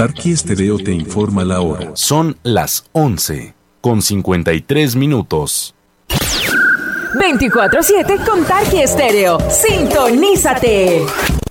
Tarqui Estéreo te informa la hora. Son las 11:53. 24/7 con Tarqui Estéreo. Sintonízate.